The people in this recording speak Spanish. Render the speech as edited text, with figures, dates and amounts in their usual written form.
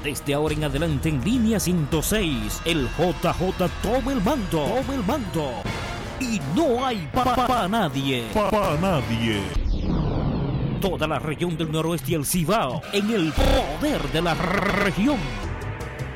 Desde ahora en adelante en línea 106, el JJ toma el mando. Toma el mando. Y no hay para nadie. Para nadie. Toda la región del noroeste y el Cibao en el poder de la región.